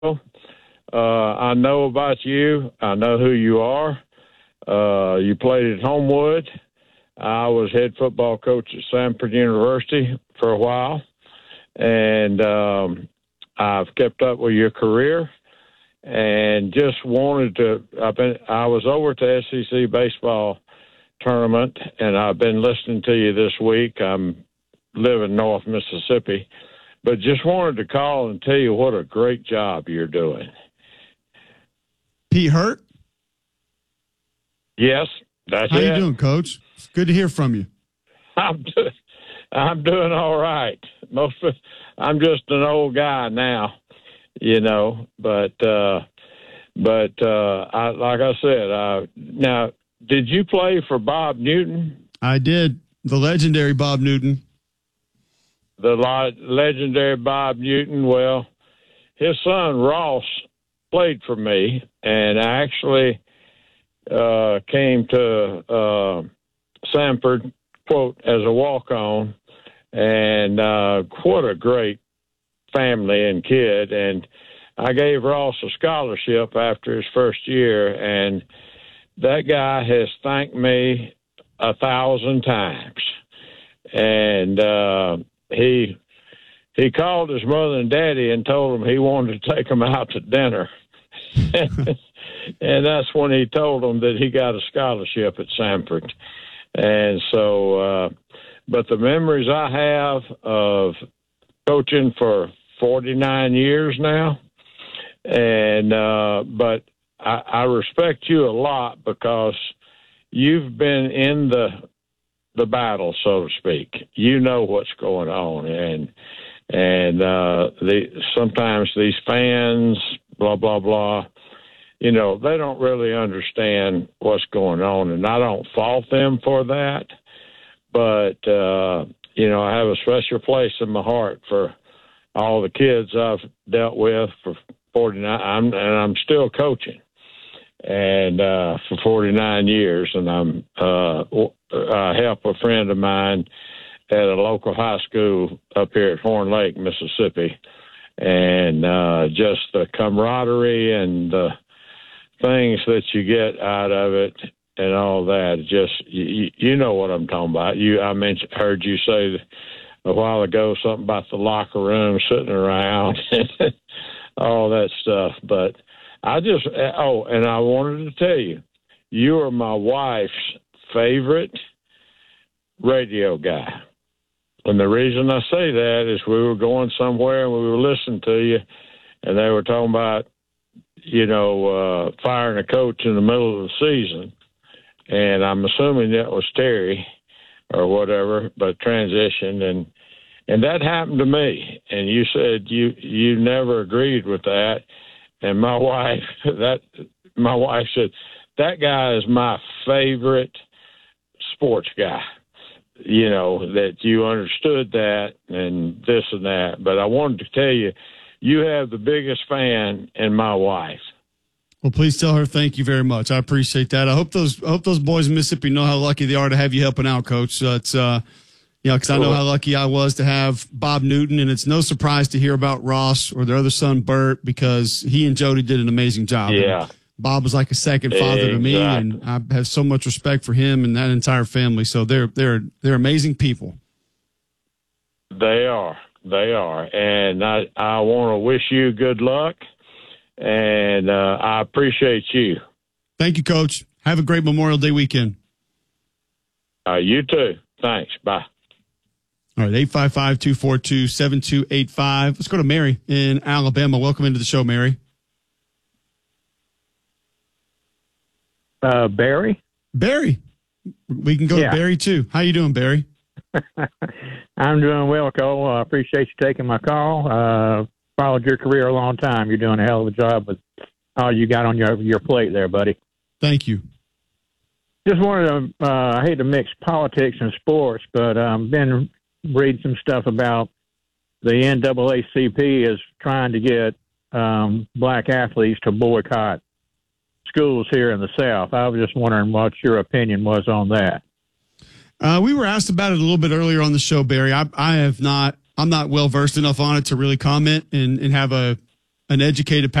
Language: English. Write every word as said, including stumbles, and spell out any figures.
Uh, I know about you. I know who you are. Uh, you played at Homewood. I was head football coach at Samford University for a while, and um, I've kept up with your career. And just wanted to. I've been. I was over to S E C baseball tournament, and I've been listening to you this week. I'm living North Mississippi, but just wanted to call and tell you what a great job you're doing. Pete Hurt? Yes, that's How it. you doing, Coach? It's good to hear from you. I'm do- I'm doing all right. Most of, I'm just an old guy now, you know. But uh, but uh, I, like I said, uh, now did you play for Bob Newton? I did. The legendary Bob Newton. The legendary Bob Newton. Well, his son Ross played for me, and actually uh, came to uh, Samford, quote, as a walk-on, and uh, what a great family and kid. And I gave Ross a scholarship after his first year, and that guy has thanked me a thousand times. And uh, he he called his mother and daddy and told them he wanted to take them out to dinner. And that's when he told them that he got a scholarship at Samford. And so, uh, but the memories I have of coaching for forty-nine years now, and uh, but I, I respect you a lot because you've been in the the battle, so to speak. You know what's going on, and and uh, the sometimes these fans, blah blah blah, you know, they don't really understand what's going on, and I don't fault them for that. But uh, you know, I have a special place in my heart for all the kids I've dealt with for forty-nine, I'm, and I'm still coaching, and uh, for forty-nine years, and I'm uh, I help a friend of mine at a local high school up here at Horn Lake, Mississippi, and uh, just the camaraderie and the things that you get out of it and all that. Just you, you know what I'm talking about. You, I mentioned, heard you say a while ago something about the locker room sitting around and all that stuff. But I just, oh, and I wanted to tell you, you are my wife's favorite radio guy. And the reason I say that is we were going somewhere and we were listening to you, and they were talking about, you know, uh, firing a coach in the middle of the season. And I'm assuming that was Terry or whatever, but transition. And, and that happened to me. And you said you, you never agreed with that. And my wife, that my wife said, that guy is my favorite sports guy. You know, that you understood that and this and that. But I wanted to tell you, you have the biggest fan in my wife. Well, please tell her thank you very much. I appreciate that. I hope those I hope those boys in Mississippi know how lucky they are to have you helping out, Coach. Uh, it's uh, you know, because I know how lucky I was to have Bob Newton, and it's no surprise to hear about Ross or their other son Bert, because he and Jody did an amazing job. Yeah. And Bob was like a second father exactly. to me, and I have so much respect for him and that entire family. So they're they're they're amazing people. They are. They are. And I, I want to wish you good luck, and uh, I appreciate you. Thank you, Coach. Have a great Memorial Day weekend. Uh, you too. Thanks. Bye. All right, eight five five, two four two, seven two eight five. Let's go to Mary in Alabama. Welcome into the show, Mary. Uh, Barry? Barry. We can go yeah. to Barry, too. How you doing, Barry? I'm doing well, Cole. I appreciate you taking my call. Uh, followed your career a long time. You're doing a hell of a job with all you got on your your plate there, buddy. Thank you. Just wanted to, uh, I hate to mix politics and sports, but I've um, been reading some stuff about the N double A C P is trying to get um, black athletes to boycott schools here in the South. I was just wondering what your opinion was on that. Uh, we were asked about it a little bit earlier on the show, Barry. I, I have not, I'm not well versed enough on it to really comment and, and have a, an educated